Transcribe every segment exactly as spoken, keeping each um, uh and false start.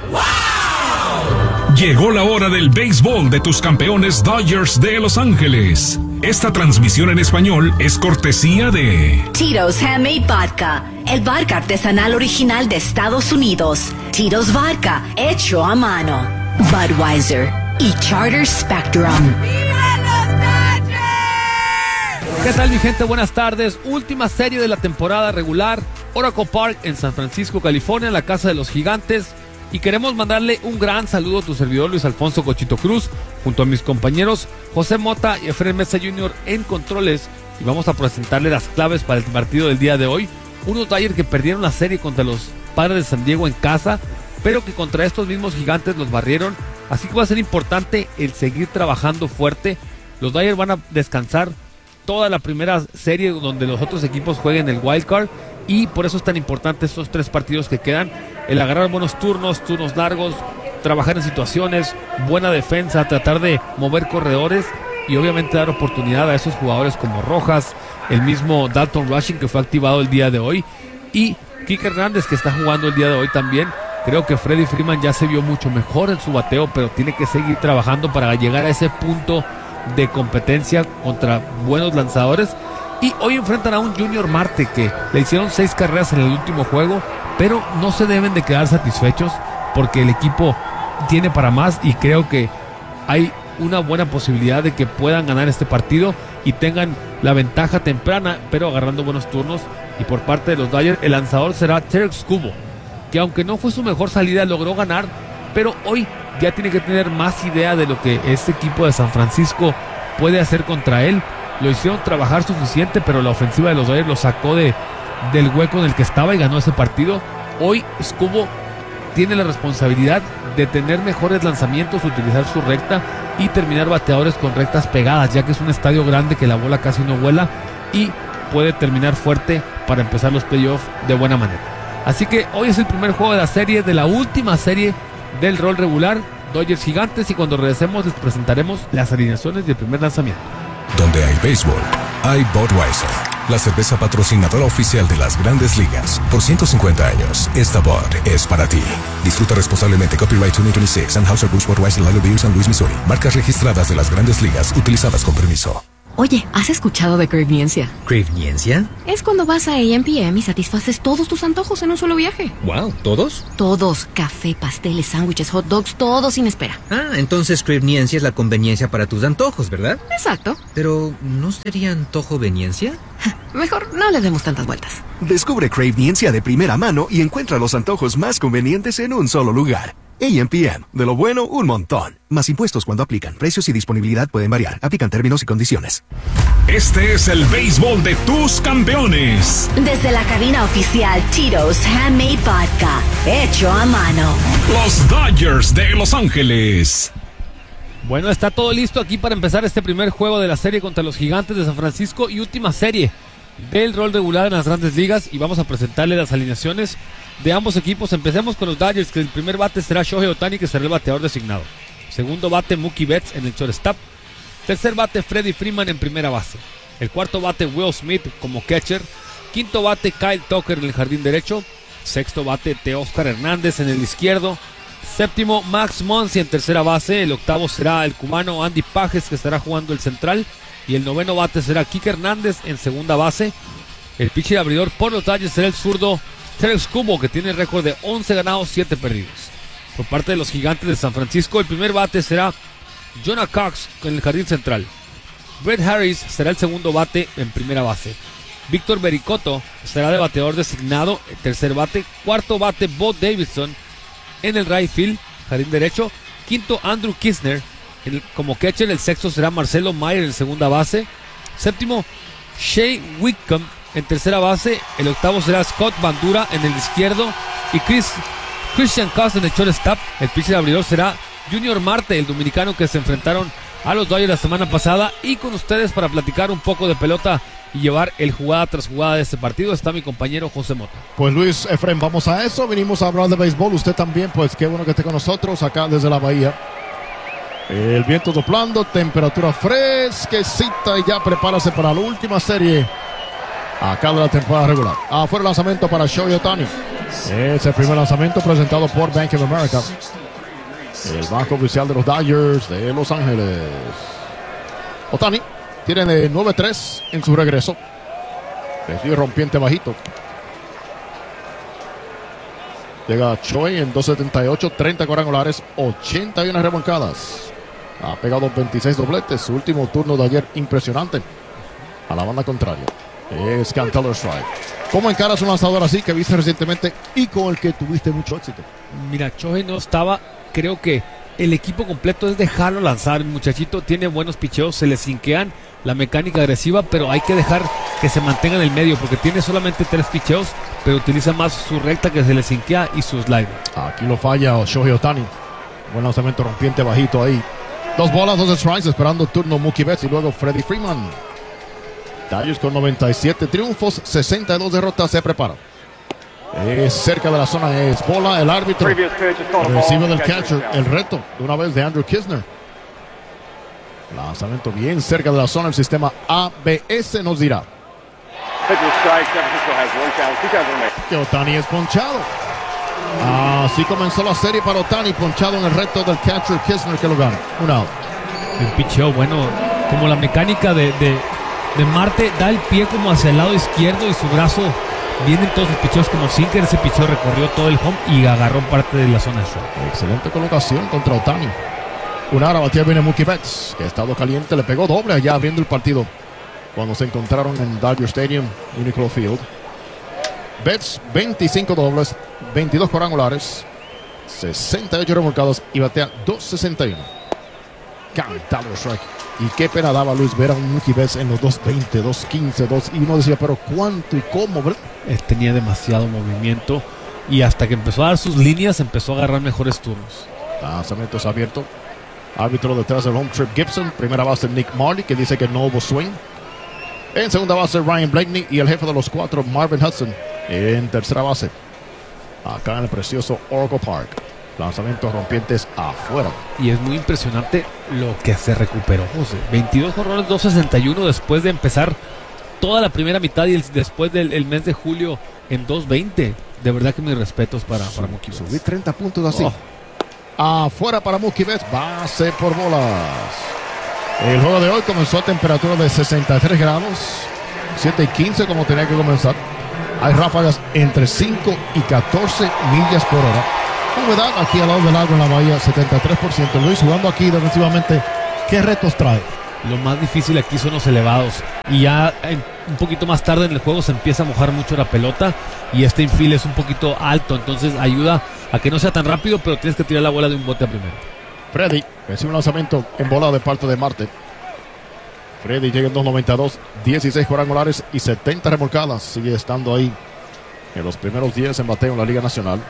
Llegó la hora del béisbol de tus campeones Dodgers de Los Ángeles. Esta transmisión en español es cortesía de Tito's Handmade Vodka, el vodka artesanal original de Estados Unidos. Tito's Vodka, hecho a mano. Budweiser y Charter Spectrum. ¿Qué tal, mi gente? Buenas tardes. Última serie de la temporada regular. Oracle Park en San Francisco, California, la casa de los gigantes. Y queremos mandarle un gran saludo a tu servidor Luis Alfonso Cochito Cruz, junto a mis compañeros José Mota y Efraín Mesa junior en controles. Y vamos a presentarle las claves para el partido del día de hoy. Unos Dodgers que perdieron la serie contra los Padres de San Diego en casa, pero que contra estos mismos gigantes los barrieron. Así que va a ser importante el seguir trabajando fuerte. Los Dodgers van a descansar toda la primera serie donde los otros equipos jueguen el wild card, y por eso es tan importante estos tres partidos que quedan, el agarrar buenos turnos, turnos largos, trabajar en situaciones, buena defensa, tratar de mover corredores y obviamente dar oportunidad a esos jugadores como Rojas, el mismo Dalton Rushing que fue activado el día de hoy, y Kike Hernández que está jugando el día de hoy también. Creo que Freddie Freeman ya se vio mucho mejor en su bateo, pero tiene que seguir trabajando para llegar a ese punto de competencia contra buenos lanzadores. Y hoy enfrentan a un Junior Marte que le hicieron seis carreras en el último juego, pero no se deben de quedar satisfechos porque el equipo tiene para más, y creo que hay una buena posibilidad de que puedan ganar este partido y tengan la ventaja temprana, pero agarrando buenos turnos. Y por parte de los Dodgers, el lanzador será Tarik Skubal, que aunque no fue su mejor salida, logró ganar, pero hoy ya tiene que tener más idea de lo que este equipo de San Francisco puede hacer contra él. Lo hicieron trabajar suficiente, pero la ofensiva de los Dodgers lo sacó de, del hueco en el que estaba y ganó ese partido. Hoy Skubal tiene la responsabilidad de tener mejores lanzamientos, utilizar su recta y terminar bateadores con rectas pegadas, ya que es un estadio grande que la bola casi no vuela y puede terminar fuerte para empezar los playoffs de buena manera. Así que hoy es el primer juego de la serie, de la última serie del rol regular, Dodgers Gigantes, y cuando regresemos les presentaremos las alineaciones del primer lanzamiento. Donde hay béisbol, hay Budweiser, la cerveza patrocinadora oficial de las Grandes Ligas. Por ciento cincuenta años, esta Bud es para ti. Disfruta responsablemente. Copyright dos mil veintiséis, Anheuser-Busch Budweiser Lager Beer, San Luis, Missouri. Marcas registradas de las Grandes Ligas, utilizadas con permiso. Oye, ¿has escuchado de Cravniencia? ¿Cravniencia? Es cuando vas a A M P M y satisfaces todos tus antojos en un solo viaje. Wow, ¿todos? Todos. Café, pasteles, sándwiches, hot dogs, todo sin espera. Ah, entonces Cravniencia es la conveniencia para tus antojos, ¿verdad? Exacto. Pero, ¿no sería antojoveniencia? Mejor no le demos tantas vueltas. Descubre Cravniencia de primera mano y encuentra los antojos más convenientes en un solo lugar. A M P M, de lo bueno, un montón. Más impuestos cuando aplican. Precios y disponibilidad pueden variar. Aplican términos y condiciones. Este es el béisbol de tus campeones. Desde la cabina oficial Tito's Handmade Vodka, hecho a mano. Los Dodgers de Los Ángeles. Bueno, está todo listo aquí para empezar este primer juego de la serie contra los Gigantes de San Francisco y última serie del rol regular en las Grandes Ligas, y vamos a presentarle las alineaciones de ambos equipos. Empecemos con los Dodgers, que el primer bate será Shohei Ohtani, que será el bateador designado. Segundo bate, Mookie Betts en el shortstop. Tercer bate, Freddie Freeman en primera base. El cuarto bate, Will Smith como catcher. Quinto bate, Kyle Tucker en el jardín derecho. Sexto bate, Teóscar Hernández en el izquierdo. Séptimo, Max Muncy en tercera base. El octavo será el cubano Andy Pages, que estará jugando el central. Y el noveno bate será Kike Hernández en segunda base. El pitcher abridor por los Dodgers será el zurdo Tarik Skubal, que tiene récord de once ganados, siete perdidos. Por parte de los Gigantes de San Francisco, el primer bate será Jonah Cox en el jardín central. Brett Harris será el segundo bate en primera base. Víctor Bericotto será de bateador designado, el tercer bate. Cuarto bate, Bo Davidson en el right field, jardín derecho. Quinto, Andrew Kisner en el, como catcher. El sexto será Marcelo Mayer en segunda base. Séptimo, Shea Whitcomb en tercera base. El octavo será Scott Bandura en el izquierdo. Y Chris, Christian Cos en el shortstop. El pitcher abridor será Junior Marte, el dominicano, que se enfrentaron a los Dodgers la semana pasada. Y con ustedes para platicar un poco de pelota y llevar el jugada tras jugada de este partido está mi compañero José Mota. Pues Luis, Efraín, vamos a eso. Vinimos a hablar de béisbol. Usted también, pues qué bueno que esté con nosotros acá desde la Bahía. El viento soplando, temperatura fresquecita, y ya prepárase para la última serie acá de la temporada regular. Afuera el lanzamiento para Shohei Ohtani. Es el primer lanzamiento presentado por Bank of America, el banco oficial de los Dodgers de Los Ángeles. Ohtani tiene de nueve tres en su regreso. Recibe rompiente bajito. Llega Shohei en dos setenta y ocho, treinta cuadrangulares, ochenta y una remolcadas. Ha pegado veintiséis dobletes. Su último turno de ayer impresionante. A la banda contraria es Cantaloupe Strike. ¿Cómo encaras un lanzador así que viste recientemente y con el que tuviste mucho éxito? Mira, Shohei no estaba, creo que el equipo completo es dejarlo lanzar. El muchachito tiene buenos picheos, se le sinquean la mecánica agresiva, pero hay que dejar que se mantenga en el medio porque tiene solamente tres picheos, pero utiliza más su recta que se le sinquea y su slider. Aquí lo falla Shohei Ohtani. Buen lanzamiento rompiente bajito ahí. Dos bolas, dos strikes, esperando el turno Mookie Betts y luego Freddie Freeman. Dodgers con noventa y siete triunfos, sesenta y dos derrotas, se prepara. Es cerca de la zona, es bola, el árbitro recibe del catcher el reto de una vez de Andrew Kisner. Lanzamiento bien cerca de la zona, el sistema A B S nos dirá que Ohtani es ponchado. Así comenzó la serie para Ohtani, ponchado en el reto del catcher Kisner que lo gana. Un out. Un picheo bueno, como la mecánica de, de, de Marte, da el pie como hacia el lado izquierdo y su brazo vienen todos los picheos como sinker. Ese picheo recorrió todo el home y agarró parte de la zona de strike. Excelente colocación contra Ohtani. Una hora batida viene Mookie Betts, que ha estado caliente, le pegó doble allá abriendo el partido cuando se encontraron en Dodger Stadium, Uniclo Field. Betts, veinticinco dobles, veintidós cuadrangulares, sesenta y ocho remolcados y batea dos sesenta y uno. Cantado strike. Y qué pena daba Luis ver a un Mookie Betts en los dos veinte, dos quince, dos. Y uno decía, pero ¿cuánto y cómo, bro? Él tenía demasiado movimiento y hasta que empezó a dar sus líneas empezó a agarrar mejores turnos. Lanzamientos abiertos. Árbitro detrás del home Trip Gibson. Primera base Nick Marley, que dice que no hubo swing. En segunda base Ryan Blaney y el jefe de los cuatro Marvin Hudson en tercera base. Acá en el precioso Oracle Park. Lanzamientos rompientes afuera. Y es muy impresionante lo que se recuperó, José. veintidós jonrones, dos sesenta y uno después de empezar toda la primera mitad y el, después del el mes de julio en dos veinte. De verdad que mis respetos para, para Mookie Betts. Subí treinta puntos así. Oh. Afuera para Mookie Betts, base por bolas. El juego de hoy comenzó a temperatura de sesenta y tres grados, siete y quince como tenía que comenzar. Hay ráfagas entre cinco y catorce millas por hora. Humedad aquí al lado del lago en la bahía, setenta y tres por ciento. Luis, jugando aquí defensivamente, ¿qué retos trae? Lo más difícil aquí son los elevados. Y ya en, un poquito más tarde en el juego se empieza a mojar mucho la pelota. Y este infield es un poquito alto. Entonces ayuda a que no sea tan rápido, pero tienes que tirar la bola de un bote a primero. Freddy recibe un lanzamiento en bola de parte de Marte. Freddy llega en dos noventa y dos, dieciséis cuadrangulares y setenta remolcadas. Sigue estando ahí en los primeros diez en bateo en la Liga Nacional.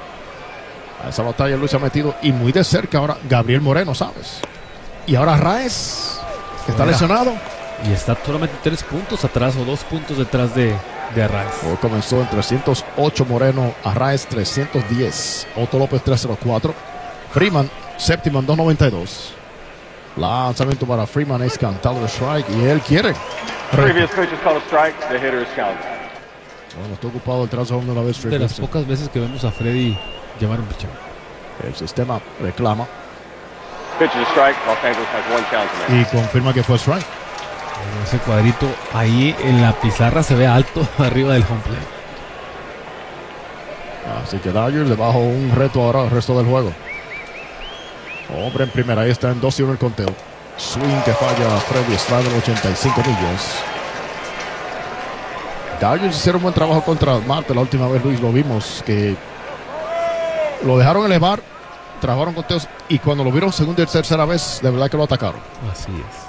A esa batalla Luis se ha metido y muy de cerca ahora Gabriel Moreno, ¿sabes? Y ahora Raez, que está lesionado. Y está solamente tres puntos atrás o dos puntos detrás de, de Arraez. Hoy comenzó en trescientos ocho Moreno, Arraez trescientos diez, Otto López trescientos cuatro, Freeman séptimo en dos noventa y dos. Lanzamiento para Freeman es cantado de strike y él quiere. Previous coach has called a strike, the hitter is counted. Bueno, está ocupado detrás de home de una vez. De las pocas veces que vemos a Freddy llevar un picheo. El sistema reclama. Pitch is a strike, Los Angeles has one count tonight. Y confirma que fue strike. Ese cuadrito ahí en la pizarra se ve alto arriba del home plate. Así que Dodgers debajo un reto ahora el resto del juego. Hombre en primera, ahí está en dos y uno el conteo. Swing que falla Freddy Slider, ochenta y cinco millas. Dodgers hicieron un buen trabajo contra Marte la última vez, Luis, lo vimos, que lo dejaron elevar, trabajaron conteos y cuando lo vieron segunda y tercera vez, de verdad que lo atacaron. Así es.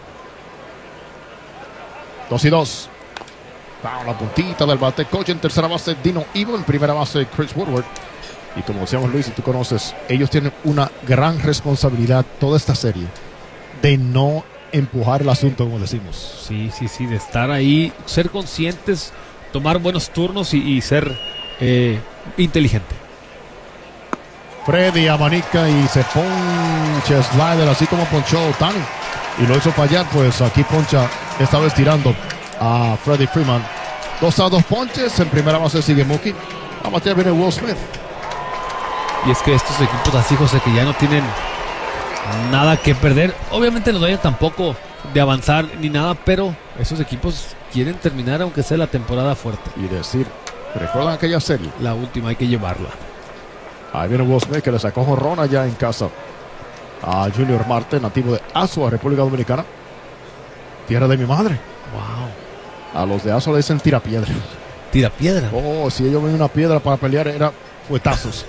dos y dos. Wow, la puntita del bate. Coach en tercera base, Dino Ivo. En primera base, Chris Woodward. Y como decíamos, Luis, si tú conoces, ellos tienen una gran responsabilidad toda esta serie de no empujar el asunto, como decimos. Sí, sí, sí, de estar ahí, ser conscientes, tomar buenos turnos y, y ser eh, inteligente. Freddy abanica y se poncha slider, así como ponchó Ohtani. Y lo hizo fallar, pues aquí poncha, esta vez tirando a Freddie Freeman. Dos a dos ponches. En primera base sigue Mookie. A batear viene Will Smith. Y es que estos equipos así, José, que ya no tienen nada que perder. Obviamente los Dodgers tampoco de avanzar ni nada, pero esos equipos quieren terminar aunque sea la temporada fuerte. Y decir, ¿recuerdan aquella serie? La última hay que llevarla. Ahí viene Will Smith, que le sacó jonrón allá en casa a Junior Marte, nativo de Azua, República Dominicana. Tierra de mi madre. Wow. A los de Azua le dicen tirapiedra. Tirapiedra. Oh, si ellos ven una piedra para pelear, era fuetazos.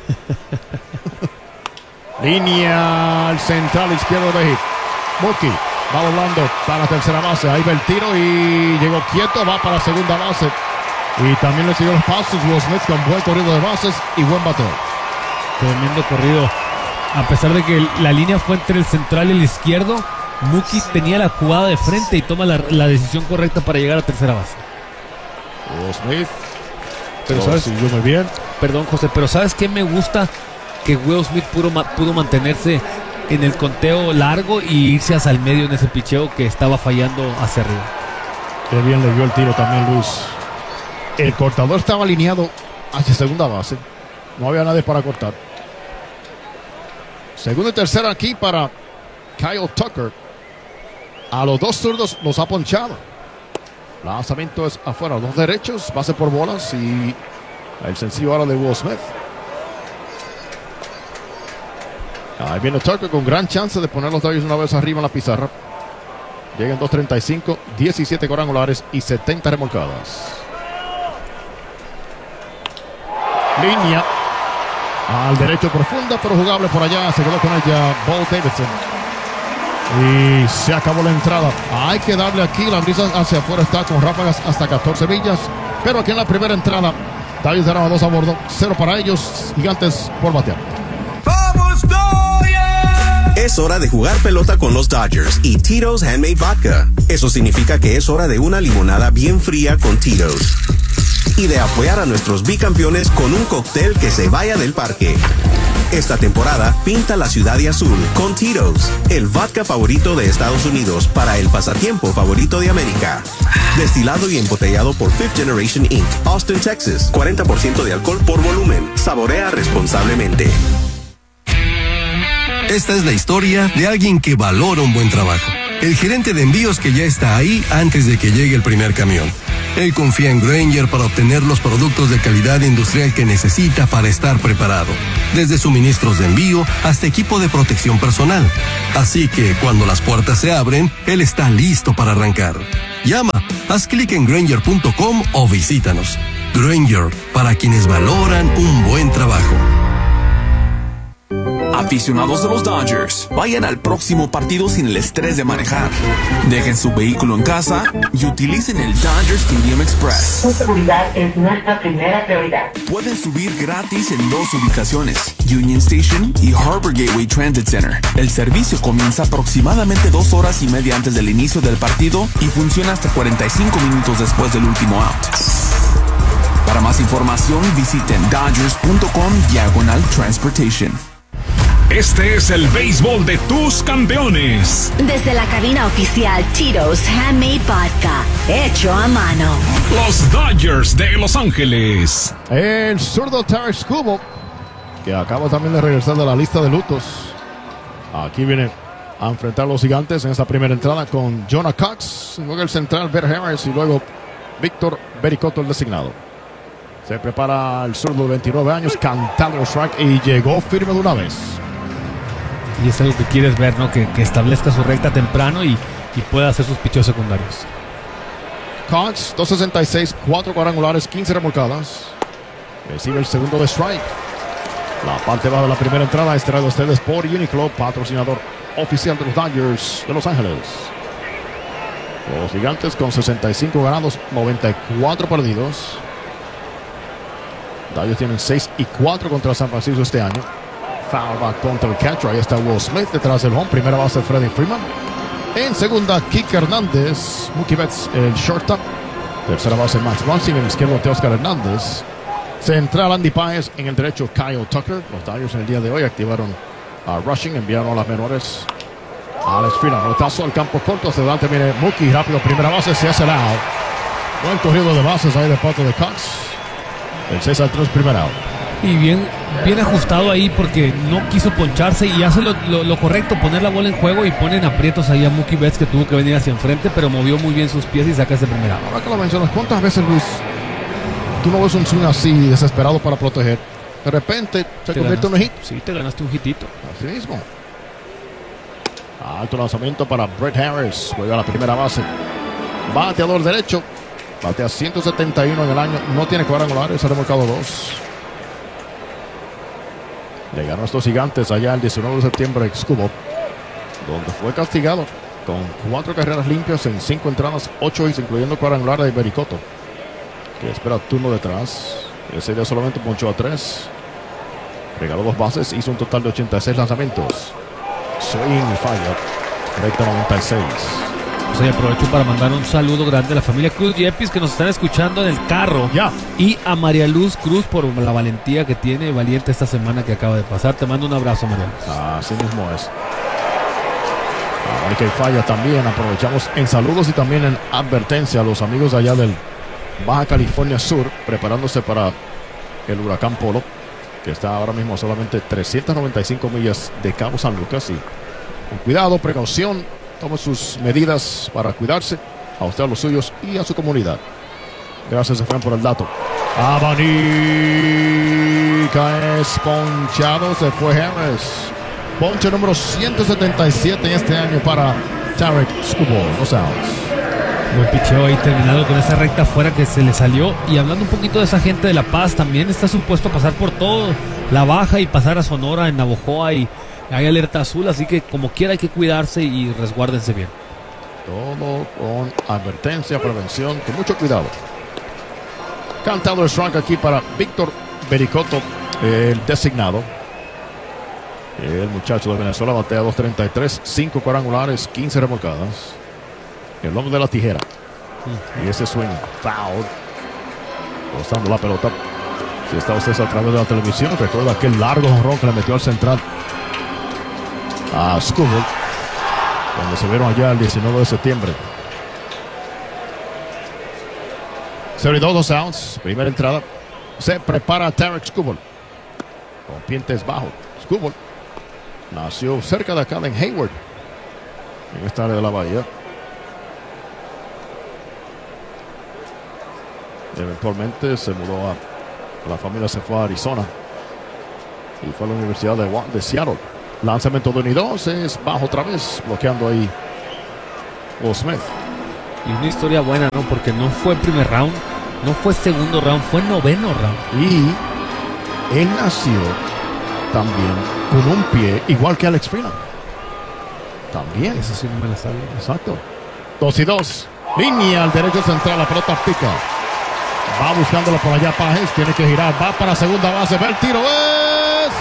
Línea al central izquierdo de hit. Mookie va volando para la tercera base. Ahí va el tiro y llegó quieto. Va para la segunda base. Y también le siguió los pasos Will Smith con buen corrido de bases y buen bateo. Tremendo corrido. A pesar de que la línea fue entre el central y el izquierdo, Mookie tenía la jugada de frente y toma la, la decisión correcta para llegar a tercera base. Will Smith. Pero Lo sabes, siguió muy bien. Perdón, José, pero ¿sabes qué me gusta? Que Will Smith pudo, pudo mantenerse en el conteo largo y irse hacia el medio en ese picheo que estaba fallando hacia arriba. Qué bien le dio el tiro también Luis. El cortador estaba alineado hacia segunda base. No había nadie para cortar. Segunda y tercera aquí para Kyle Tucker. A los dos zurdos los ha ponchado. Lanzamiento es afuera. Los derechos, base por bolas y el sencillo ahora de Will Smith. Ahí viene Tucker con gran chance de poner los Dodgers una vez arriba en la pizarra. Llegan dos treinta y cinco, diecisiete cuadrangulares y setenta remolcadas. Línea al derecho profunda, pero jugable por allá. Se quedó con ella Bo Davidson. Y se acabó la entrada. Hay que darle aquí. La brisa hacia afuera está con ráfagas hasta catorce millas. Pero aquí en la primera entrada, Dodgers dará dos a bordo. Cero para ellos. Gigantes por batear. ¡Vamos, Dodgers! Es hora de jugar pelota con los Dodgers y Tito's Handmade Vodka. Eso significa que es hora de una limonada bien fría con Tito's. Y de apoyar a nuestros bicampeones con un cóctel que se vaya del parque. Esta temporada, pinta la ciudad de azul con Tito's, el vodka favorito de Estados Unidos para el pasatiempo favorito de América. Destilado y embotellado por Fifth Generation incorporated, Austin, Texas. cuarenta por ciento de alcohol por volumen. Saborea responsablemente. Esta es la historia de alguien que valora un buen trabajo. El gerente de envíos que ya está ahí antes de que llegue el primer camión. Él confía en Grainger para obtener los productos de calidad industrial que necesita para estar preparado. Desde suministros de envío hasta equipo de protección personal. Así que cuando las puertas se abren, él está listo para arrancar. Llama, haz clic en Grainger punto com o visítanos. Grainger, para quienes valoran un buen trabajo. Aficionados de los Dodgers, vayan al próximo partido sin el estrés de manejar. Dejen su vehículo en casa y utilicen el Dodger Stadium Express. Su seguridad es nuestra primera prioridad. Pueden subir gratis en dos ubicaciones, Union Station y Harbor Gateway Transit Center. El servicio comienza aproximadamente dos horas y media antes del inicio del partido y funciona hasta cuarenta y cinco minutos después del último out. Para más información, visiten dodgers punto com diagonal transportation. Este es el béisbol de tus campeones. Desde la cabina oficial Tito's Handmade Vodka, hecho a mano. Los Dodgers de Los Ángeles. El zurdo Tarik Skubal, que acaba también de regresar de la lista de lutos. Aquí viene a enfrentar a los Gigantes en esta primera entrada con Jonah Cox, luego el central Bert Harris y luego Víctor Bericoto, el designado. Se prepara el zurdo de veintinueve años, cantando el strike y llegó firme de una vez. Y es algo que quieres ver, ¿no? Que, que establezca su recta temprano y, y pueda hacer sus picheos secundarios. Cox, dos sesenta y seis, cuatro cuadrangulares, quince remolcadas. Recibe el segundo de strike. La parte baja de la primera entrada es traído a ustedes por Uniqlo, patrocinador oficial de los Dodgers de Los Ángeles. Los Gigantes con sesenta y cinco ganados, noventa y cuatro perdidos. Dodgers tienen seis y cuatro contra San Francisco este año. Foul back contra el catcher. Ahí está Will Smith detrás del home. Primera base Freddie Freeman. En segunda, Kike Hernández. Mookie Betts, el shortstop. Tercera base Max Muncy. En el izquierdo, Oscar Hernández. Central, Andy Páez. En el derecho, Kyle Tucker. Los Dodgers en el día de hoy activaron a Rushing. Enviaron a las menores. Alex Freeman. Retazo al campo corto. Hacia adelante viene Mookie. Rápido, primera base. Se hace el out. Buen corrido de bases ahí de parte de Cox. El seis al tres, primer out. Y bien, bien ajustado ahí porque no quiso poncharse y hace lo, lo, lo correcto, poner la bola en juego y ponen aprietos ahí a Mookie Betts, que tuvo que venir hacia enfrente, pero movió muy bien sus pies y saca ese primer out. Ahora que lo mencionas, ¿cuántas veces, Luis, tú no ves un swing así, desesperado para proteger? De repente se Te convierte en un hit. Sí, te ganaste un hitito. Así mismo. Alto lanzamiento para Brett Harris. Juega a la primera base. Bateador derecho. Batea ciento setenta y uno en el año. No tiene cuadrangulares. Ha remolcado dos. Le ganó a estos gigantes allá el diecinueve de septiembre en Scubop, donde fue castigado con cuatro carreras limpias en cinco entradas, ocho hits, incluyendo cuadrangular de Bericoto, que espera turno detrás. Ese día solamente ponchó a tres. Regaló dos bases. Hizo un total de ochenta y seis lanzamientos. Swing y falla. Recta noventa y seis. Pues ahí aprovecho para mandar un saludo grande a la familia Cruz Yepis, que nos están escuchando en el carro. Ya. Y a María Luz Cruz por la valentía que tiene, valiente esta semana que acaba de pasar. Te mando un abrazo, María Luz. Así mismo es. Hay que falla también. Aprovechamos en saludos y también en advertencia a los amigos allá del Baja California Sur, preparándose para el huracán Polo, que está ahora mismo a solamente trescientas noventa y cinco millas de Cabo San Lucas. Y con cuidado, precaución, tome sus medidas para cuidarse, a usted, a los suyos y a su comunidad. Gracias, Efraín, por el dato. Abanica es ponchado, se fue Harris. Ponche número ciento setenta y siete en este año para Tarek Skubal, los outs. Buen picheo ahí terminado con esa recta afuera que se le salió. Y hablando un poquito de esa gente de La Paz, también está supuesto a pasar por todo la Baja y pasar a Sonora, en Navojoa, y hay alerta azul, así que como quiera hay que cuidarse y resguárdense bien. Todo con advertencia, prevención, con mucho cuidado. Cantado el strike aquí para Víctor Bericoto, el designado. El muchacho de Venezuela batea dos treinta y tres, cinco cuadrangulares, quince remolcadas. El hombre de la tijera. Uh-huh. Y ese swing foul. Posando la pelota. Si está usted a través de la televisión, recuerda aquel largo jonrón que le metió al central a Skubal cuando se vieron allá el diecinueve de septiembre. cero y dos, dos outs. Primera entrada. Se prepara Tarek Skubal. Con pientes bajos. Skubal nació cerca de acá en Hayward, en esta área de la bahía. Eventualmente se mudó a... La familia se fue a Arizona y fue a la Universidad de, de Seattle. Lanzamiento de uno y dos, es bajo otra vez, bloqueando ahí Will Smith. Y una historia buena, ¿no? Porque no fue primer round, no fue segundo round, fue noveno round. Y él nació también con un pie igual que Alex Freeland. También. Eso sí no me la sabía. Exacto. Dos y dos. Línea al derecho central, la pelota pica. Va buscándolo por allá Páez, tiene que girar, va para segunda base, va el tiro, es...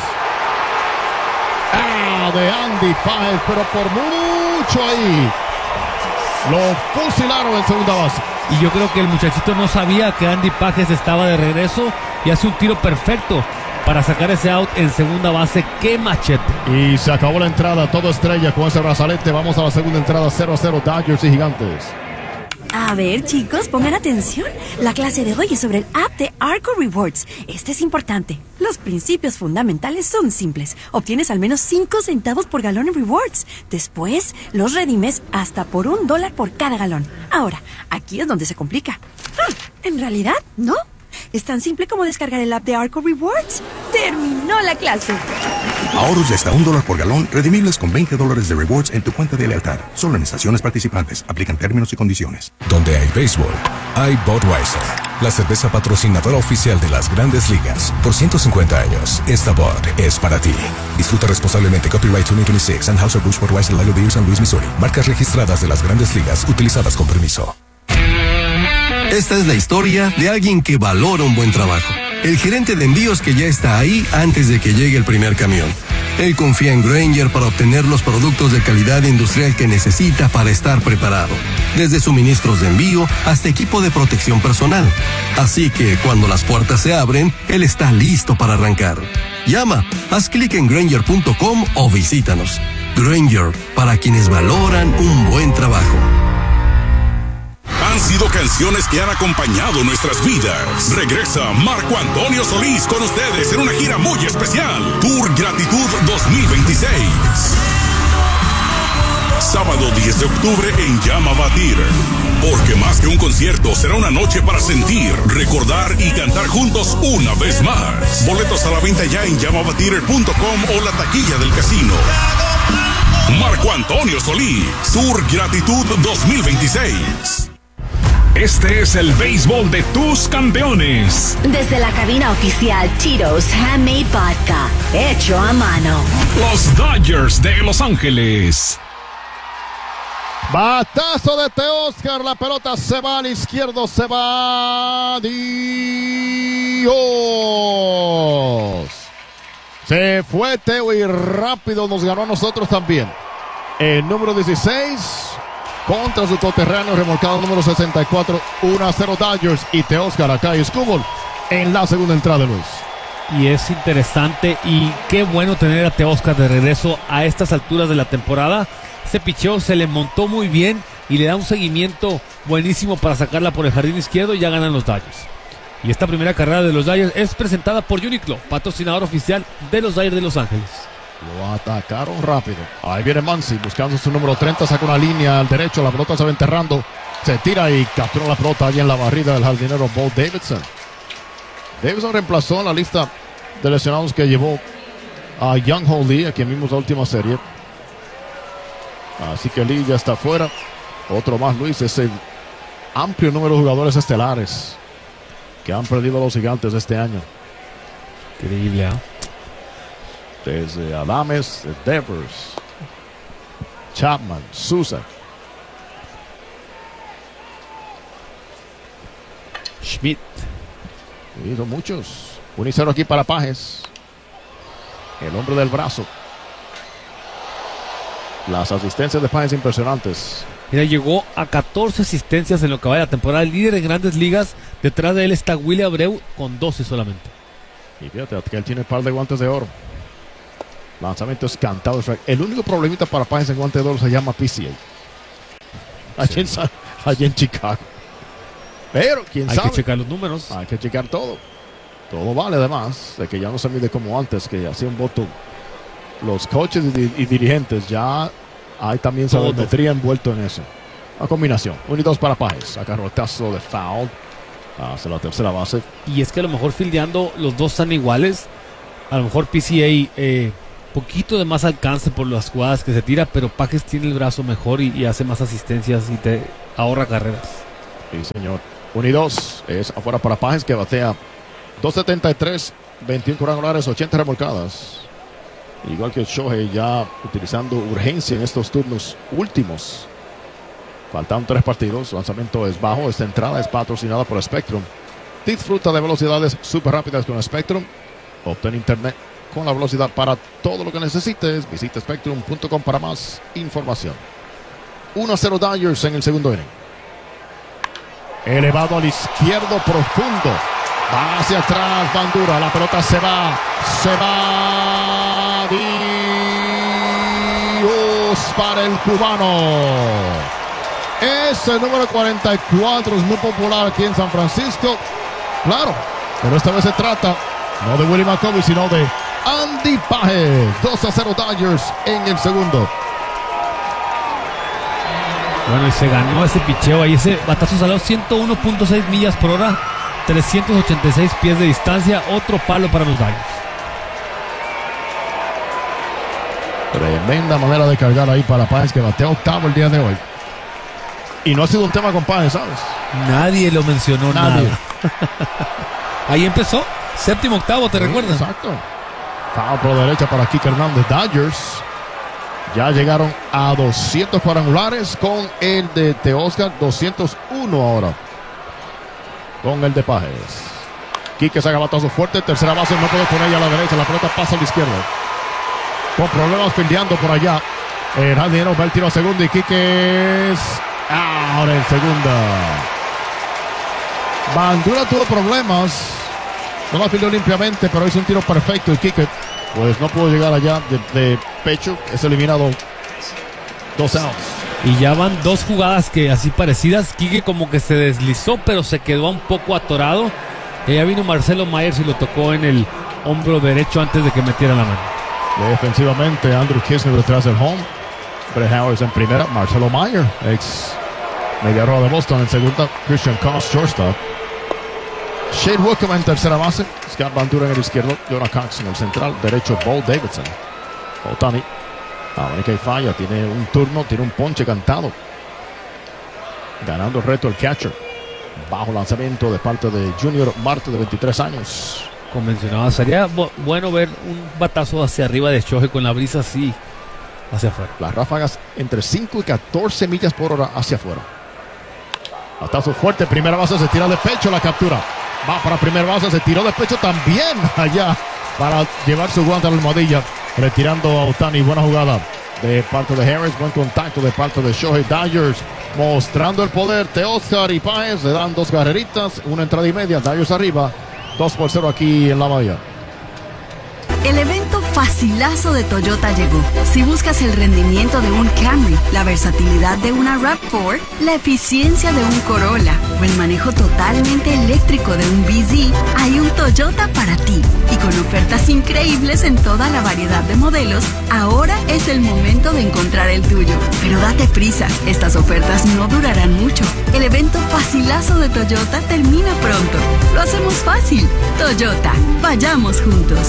Ah, de Andy Páez, pero por mucho ahí. Lo fusilaron en segunda base. Y yo creo que el muchachito no sabía que Andy Páez estaba de regreso y hace un tiro perfecto para sacar ese out en segunda base. ¡Qué machete! Y se acabó la entrada, todo estrella con ese brazalete. Vamos a la segunda entrada, cero a cero, Dodgers y Gigantes. A ver, chicos, pongan atención. La clase de hoy es sobre el app de Arco Rewards. Este es importante. Los principios fundamentales son simples. Obtienes al menos cinco centavos por galón en rewards. Después, los redimes hasta por un dólar por cada galón. Ahora, aquí es donde se complica. Ah, en realidad, no. Es tan simple como descargar el app de Arco Rewards. ¡Terminó la clase! Ahorros de hasta un dólar por galón, redimibles con veinte dólares de rewards en tu cuenta de lealtad. Solo en estaciones participantes. Aplican términos y condiciones. Donde hay béisbol, hay Budweiser, la cerveza patrocinadora oficial de las Grandes Ligas. Por ciento cincuenta años, esta Bud es para ti. Disfruta responsablemente. Copyright dos mil veintiséis. Anheuser-Busch Budweiser Lager Beer San Luis, Missouri. Marcas registradas de las Grandes Ligas, utilizadas con permiso. Esta es la historia de alguien que valora un buen trabajo. El gerente de envíos que ya está ahí antes de que llegue el primer camión. Él confía en Grainger para obtener los productos de calidad industrial que necesita para estar preparado. Desde suministros de envío hasta equipo de protección personal. Así que cuando las puertas se abren, él está listo para arrancar. Llama, haz clic en Grainger punto com o visítanos. Grainger, para quienes valoran un buen trabajo. Han sido canciones que han acompañado nuestras vidas. Regresa Marco Antonio Solís con ustedes en una gira muy especial. Tour Gratitud dos mil veintiséis. Sábado diez de octubre en Llama Batir. Porque más que un concierto, será una noche para sentir, recordar y cantar juntos una vez más. Boletos a la venta ya en llama batir punto com o la taquilla del casino. Marco Antonio Solís, Tour Gratitud dos mil veintiséis. Este es el béisbol de tus campeones. Desde la cabina oficial Tito's Handmade Vodka, hecho a mano. Los Dodgers de Los Ángeles. Batazo de Teóscar, la pelota se va al izquierdo, se va Dios. Se fue Teo y rápido nos ganó a nosotros también. El número dieciséis contra su coterráneo remolcado número sesenta y cuatro, uno a cero Dodgers y Teóscar acá y Skubal en la segunda entrada, Luis. Y es interesante y qué bueno tener a Teóscar de regreso a estas alturas de la temporada. Ese picheo se le montó muy bien y le da un seguimiento buenísimo para sacarla por el jardín izquierdo y ya ganan los Dodgers. Y esta primera carrera de los Dodgers es presentada por Uniqlo, patrocinador oficial de los Dodgers de Los Ángeles. Lo atacaron rápido. Ahí viene Muncy buscando su número treinta, saca una línea al derecho, la pelota se va enterrando, se tira y captura la pelota allí en la barrida del jardinero Bo Davidson. Davidson reemplazó en la lista de lesionados que llevó a Young Ho Lee, a quien vimos la última serie. Así que Lee ya está fuera. Otro más, Luis, es el amplio número de jugadores estelares que han perdido a los Gigantes este año. Increíble, ¿eh? Desde Adames, Devers, Chapman, Sousa, Schmidt. Y son muchos. uno y cero aquí para Pages, el hombre del brazo. Las asistencias de Pages impresionantes. Mira, llegó a catorce asistencias en lo que va de la temporada. El líder en Grandes Ligas. Detrás de él está Willy Abreu con doce solamente. Y fíjate que él tiene un par de guantes de oro. Lanzamientos cantados. El único problemita para Pages en guante de oro se llama P C A. Allí, sí. en, allí en Chicago. Pero quién Hay sabe. que checar los números. Hay que checar todo. Todo vale además de que ya no se mide como antes, que hacía un voto. Los coaches y, y dirigentes ya hay también sabermetría envuelto en eso. Una combinación. Uno y dos para Pages. Saca rotazo de foul. Hace la tercera base. Y es que a lo mejor fildeando los dos están iguales. A lo mejor P C A eh, poquito de más alcance por las jugadas que se tira, pero Pages tiene el brazo mejor y, y hace más asistencias y te ahorra carreras. Sí, señor. Uno y dos es afuera para Pages, que batea dos setenta y tres, veintiuno cuadrangulares, ochenta remolcadas. Igual que Shohei, ya utilizando urgencia en estos turnos últimos. Faltan tres partidos. Su lanzamiento es bajo. Esta entrada es patrocinada por Spectrum. Disfruta de velocidades súper rápidas con Spectrum. Obtén internet con la velocidad para todo lo que necesites. Visita spectrum punto com para más información. uno a cero Dodgers en el segundo inning. Elevado al izquierdo profundo. Va hacia atrás, Bandura. La pelota se va. Se va. Dios para el cubano. Ese número cuarenta y cuatro es muy popular aquí en San Francisco. Claro, pero esta vez se trata no de Willie McCovey, sino de Andy Pages. dos a cero Dodgers en el segundo. Bueno, y se ganó ese picheo ahí. Ese batazo salió ciento uno punto seis millas por hora, trescientos ochenta y seis pies de distancia. Otro palo para los Dodgers. Tremenda manera de cargar ahí para Pages, que batea octavo el día de hoy. Y no ha sido un tema con Pages, ¿sabes? Nadie lo mencionó, Nadie. nada. Ahí empezó. Séptimo, octavo, ¿te Sí, recuerdas? Exacto. Foul por derecha para Kike Hernández. Dodgers ya llegaron a doscientos cuadrangulares con el de Teóscar. doscientos uno ahora con el de Pages. Kike saca batazo fuerte. Tercera base, no puede poner ella a la derecha. La pelota pasa a la izquierda. Con problemas fildeando por allá. El jardinero va el tiro a segundo y Kike es ahora en segunda. Bandura tuvo problemas. No la filió limpiamente, pero hizo un tiro perfecto. Y Kike, pues no pudo llegar allá de, de pecho. Es eliminado. Dos outs. Y ya van dos jugadas que así parecidas. Quique como que se deslizó, pero se quedó un poco atorado. Y ya vino Marcelo Myers y lo tocó en el hombro derecho antes de que metiera la mano. Defensivamente, Andrew Kisner detrás del home. Brett Howard en primera. Marcelo Myers, ex media roja de Boston. En segunda, Christian Cox, shortstop. Shane Wickham en tercera base. Scott Bandura en el izquierdo. Jonah Cox en el central. Derecho, Bo Davidson. Otani. Abanica y falla. Tiene un turno. Tiene un ponche cantado. Ganando el reto el catcher. Bajo lanzamiento de parte de Junior Marte, de veintitrés años. Convencionado. Sería bu bueno ver un batazo hacia arriba de Shohei con la brisa así hacia afuera. Las ráfagas entre cinco y catorce millas por hora hacia afuera. Batazo fuerte. Primera base, se tira de pecho, la captura. Va para primera base, se tiró de pecho también allá para llevar su guante a la almohadilla. Retirando a Otani. Buena jugada de parte de Harris. Buen contacto de parte de Shohei. Dodgers mostrando el poder de Oscar y Páez. Le dan dos carreritas, una entrada y media. Dodgers arriba, dos por cero aquí en la Bahía. El evento facilazo de Toyota llegó. Si buscas el rendimiento de un Camry, la versatilidad de una RAV cuatro, la eficiencia de un Corolla o el manejo totalmente eléctrico de un B Z, hay un Toyota para ti. Y con ofertas increíbles en toda la variedad de modelos, ahora es el momento de encontrar el tuyo. Pero date prisa, estas ofertas no durarán mucho. El evento facilazo de Toyota termina pronto. Lo hacemos fácil. Toyota, vayamos juntos.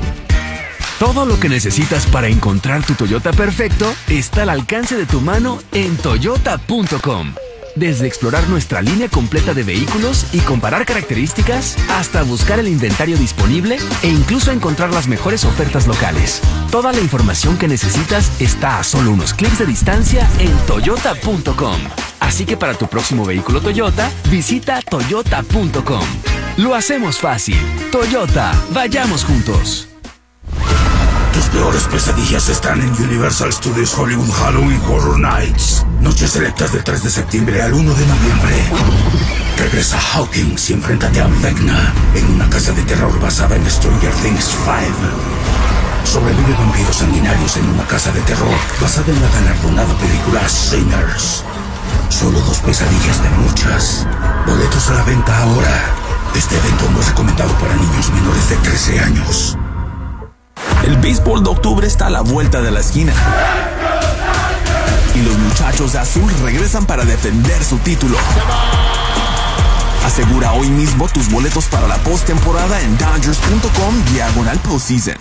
Todo lo que necesitas para encontrar tu Toyota perfecto está al alcance de tu mano en toyota punto com. Desde explorar nuestra línea completa de vehículos y comparar características, hasta buscar el inventario disponible e incluso encontrar las mejores ofertas locales. Toda la información que necesitas está a solo unos clics de distancia en toyota punto com. Así que para tu próximo vehículo Toyota, visita toyota punto com. Lo hacemos fácil. Toyota, vayamos juntos. Tus peores pesadillas están en Universal Studios Hollywood Halloween Horror Nights. Noches selectas del tres de septiembre al uno de noviembre. Regresa Hawkins y enfréntate a Vecna en una casa de terror basada en Stranger Things cinco. Sobrevive vampiros sanguinarios en una casa de terror basada en la galardonada película Sinners. Solo dos pesadillas de muchas. Boletos a la venta ahora. Este evento no es recomendado para niños menores de trece años. El béisbol de octubre está a la vuelta de la esquina. Y los muchachos de azul regresan para defender su título. Asegura hoy mismo tus boletos para la postemporada en Dodgers punto com diagonal postseason.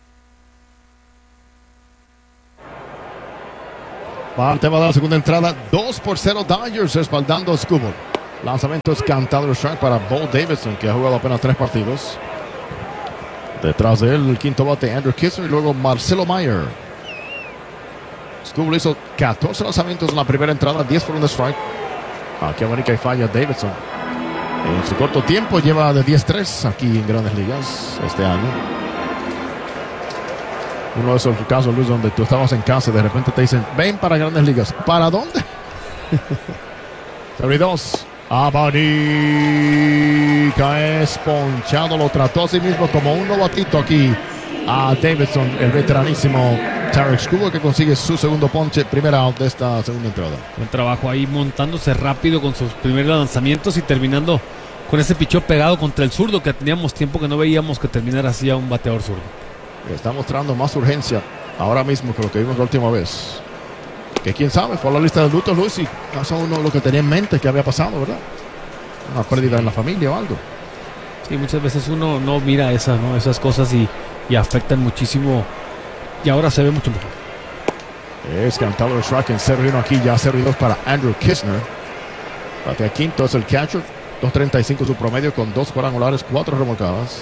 Va al tema de la segunda entrada. dos por cero Dodgers respaldando a Scubble. Lanzamiento es cantado strike para Bo Davidson, que ha jugado apenas tres partidos. Detrás de él, el quinto bate, Andrew Kisner, y luego Marcelo Myers. Scubble hizo catorce lanzamientos en la primera entrada, diez fueron de strike. Aquí abanica y falla Davidson. En su corto tiempo lleva de diez tres aquí en Grandes Ligas este año. Uno de esos casos, Luis, donde tú estabas en casa y de repente te dicen, ven para Grandes Ligas. ¿Para dónde? treinta y dos. Abanica es ponchado, lo trató a sí mismo como un novatito aquí a Davidson, el veteranísimo Tarik Skubal, que consigue su segundo ponche, primera out de esta segunda entrada. Buen trabajo ahí montándose rápido con sus primeros lanzamientos y terminando con ese picheo pegado contra el zurdo, que teníamos tiempo que no veíamos que terminara así a un bateador zurdo. Está mostrando más urgencia ahora mismo que lo que vimos la última vez. Que quién sabe, fue a la lista de luto, Luis, y pasó uno lo que tenía en mente que había pasado, ¿verdad? Una pérdida en la familia o algo. Sí, muchas veces uno no mira esas, ¿no? esas cosas y, y afectan muchísimo. Y ahora se ve mucho mejor. Es cantado el strike en cero y uno aquí, ya cero y dos para Andrew Kisner. Batea quinto es el catcher, dos treinta y cinco su promedio con dos cuadrangulares, cuatro remolcadas.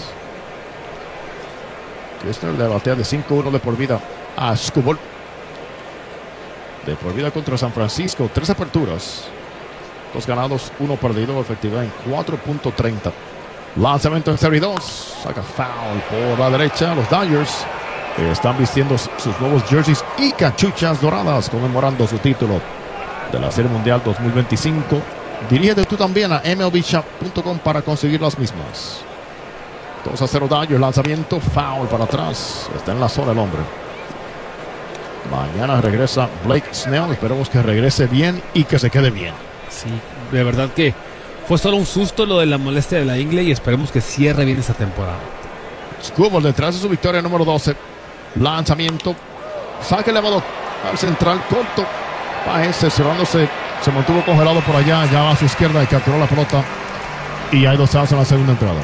Kisner le batea de cinco uno de por vida a Skubal. De por vida contra San Francisco, tres aperturas, dos ganados, uno perdido, efectividad en cuatro punto treinta. Lanzamiento en cero y dos, saca foul por la derecha. Los Dodgers están vistiendo sus nuevos jerseys y cachuchas doradas, conmemorando su título de la Serie Mundial dos mil veinticinco. Dirígete tú también a M L B shop punto com para conseguir las mismas. dos a cero Dodgers, lanzamiento, foul para atrás, está en la zona el hombre. Mañana regresa Blake Snell. Esperemos que regrese bien y que se quede bien. Sí, de verdad que fue solo un susto lo de la molestia de la ingle y esperemos que cierre bien esta temporada. Skubal detrás de su victoria número doce. Lanzamiento. Saque elevado al central corto. Páez cerrándose. Se mantuvo congelado por allá. Ya va a su izquierda y capturó la pelota. Y hay dos outs en la segunda entrada.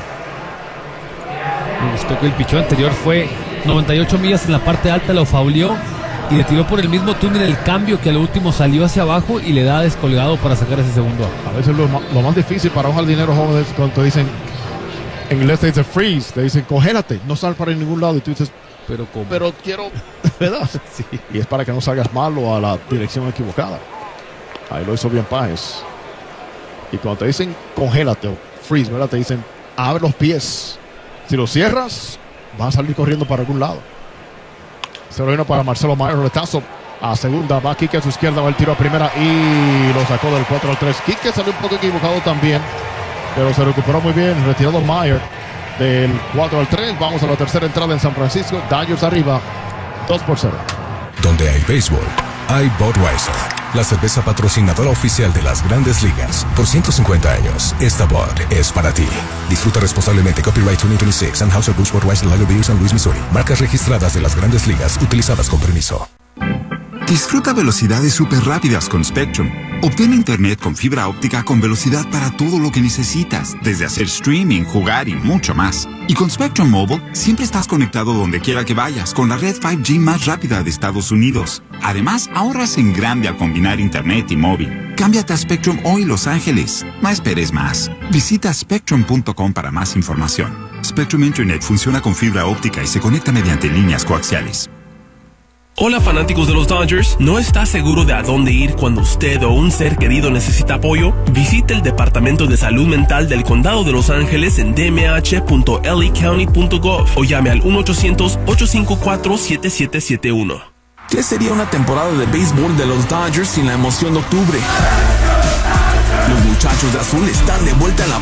Me gustó que el pichón anterior fue noventa y ocho millas en la parte alta, lo fauleó y le tiró por el mismo túnel el cambio que al último salió hacia abajo y le da descolgado para sacar ese segundo. A veces lo, lo más difícil para un jardinero joven es cuando te dicen, en inglés te dicen freeze, te dicen congélate, no sal para ningún lado y tú dices, pero ¿cómo? Pero quiero, ¿verdad? Sí. Y es para que no salgas mal o a la dirección equivocada. Ahí lo hizo bien Páez. Y cuando te dicen congélate o freeze, ¿verdad? Te dicen abre los pies. Si lo cierras, vas a salir corriendo para algún lado. Se lo vino para Marcelo Mayer, retazo a segunda, va Quique a su izquierda, va el tiro a primera y lo sacó del cuatro al tres. Quique salió un poco equivocado también, pero se recuperó muy bien, retirado Mayer del cuatro al tres. Vamos a la tercera entrada en San Francisco. Dodgers arriba, dos por cero. Donde hay béisbol, hay Budweiser, la cerveza patrocinadora oficial de las Grandes Ligas. Por ciento cincuenta años, esta Bud es para ti. Disfruta responsablemente. Copyright dos mil veintiséis. Anheuser-Busch Budweiser Lager Beer San Luis, Missouri. Marcas registradas de las Grandes Ligas utilizadas con permiso. Disfruta velocidades súper rápidas con Spectrum. Obtén internet con fibra óptica con velocidad para todo lo que necesitas, desde hacer streaming, jugar y mucho más. Y con Spectrum Mobile, siempre estás conectado donde quiera que vayas, con la red cinco G más rápida de Estados Unidos. Además, ahorras en grande al combinar internet y móvil. Cámbiate a Spectrum hoy, Los Ángeles. No esperes más. Visita spectrum punto com para más información. Spectrum Internet funciona con fibra óptica y se conecta mediante líneas coaxiales. Hola fanáticos de los Dodgers, ¿no está seguro de a dónde ir cuando usted o un ser querido necesita apoyo? Visite el Departamento de Salud Mental del Condado de Los Ángeles en d m h punto l a county punto gov o llame al uno ochocientos, ocho cinco cuatro, siete siete siete uno. ¿Qué sería una temporada de béisbol de los Dodgers sin la emoción de octubre? Los muchachos de azul están de vuelta en la